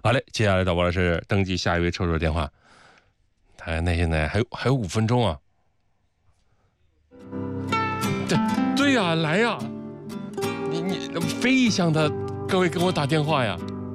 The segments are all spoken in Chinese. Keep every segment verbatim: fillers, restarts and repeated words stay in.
好嘞，接下来导播老师登记下一位车主的电话。他那现在还有还有五分钟啊。对对呀、啊，来呀、啊！你你非议向的各位跟我打电话呀。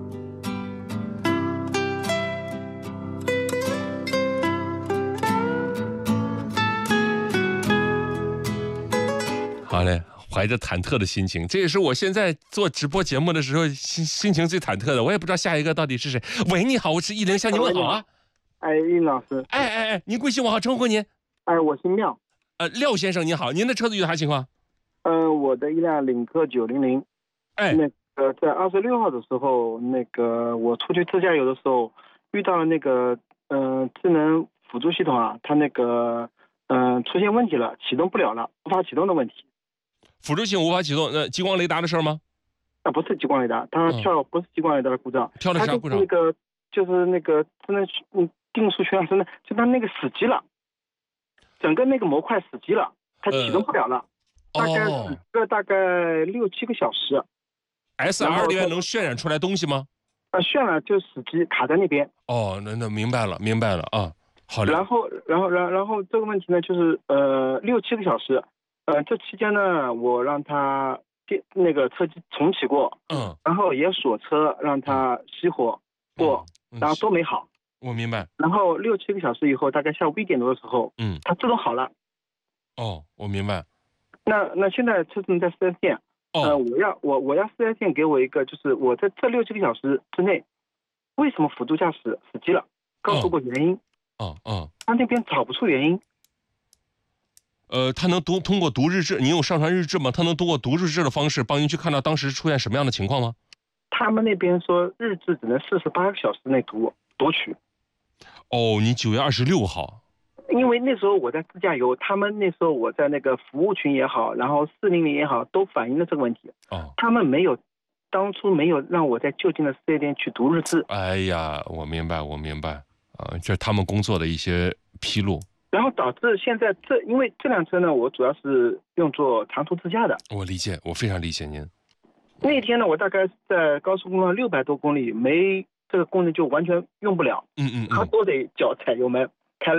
好嘞，怀着忐忑的心情，这也是我现在做直播节目的时候心心情最忐忑的。我也不知道下一个到底是谁。喂，你好，我是一零，向你问好啊。 哎，殷老师。 哎哎哎，您贵姓我好称呼您？ 哎，我姓廖。 呃，廖先生您好，您的车子有啥情况？ 呃，我的一辆领克九零零。 哎， 那个在二十六号的时候，那个我出去自驾游的时候，遇到了那个呃智能辅助系统啊，它那个嗯、呃、出现问题了，启动不了了，无法启动的问题。 辅助性无法启动，那激光雷达的事儿吗？ 啊，不是激光雷达，它跳、嗯、不是激光雷达的故障， 跳的啥故障？ 那个就是那个智能嗯定速巡航真的就它那个死机了，整个那个模块死机了，它启动不了了，呃、大概死个大概六七个小时。 S R 里面能渲染出来东西吗？ 啊，渲染就死机卡在那边。 哦，那那明白了，明白了啊。好的。 然后，然后，然然后这个问题呢，就是呃六七个小时，呃这期间呢，我让他电那个车机重启过， 嗯， 然后也锁车让他熄火过， 嗯嗯、 然后都没好。 我明白。 然后六七个小时以后，大概下午一点多的时候， 嗯， 它自动好了。 哦，我明白。 那那现在车子在四 S 店。呃，我要我我要四 S 店给我一个，就是我在这六七个小时之内，为什么辅助驾驶死机了？告诉过原因。 哦哦， 他那边找不出原因。 呃，他能读通过读日志，你有上传日志吗？他能通过读日志的方式帮您去看到当时出现什么样的情况吗？ 他们那边说日志只能四十八个小时内读读取。 哦，你九月二十六号。 因为那时候我在自驾游，他们那时候我在那个服务群也好，然后四零零也好，都反映了这个问题。 哦， 他们没有，当初没有让我在就近的四 S 店去读日志。 哎呀，我明白，我明白啊，这是他们工作的一些披露。 然后导致现在这，因为这辆车呢，我主要是用作长途自驾的。 我理解，我非常理解您。 那天呢，我大概在高速公路上六百多公里，没这个功能就完全用不了。 嗯嗯嗯， 它都得脚踩油门。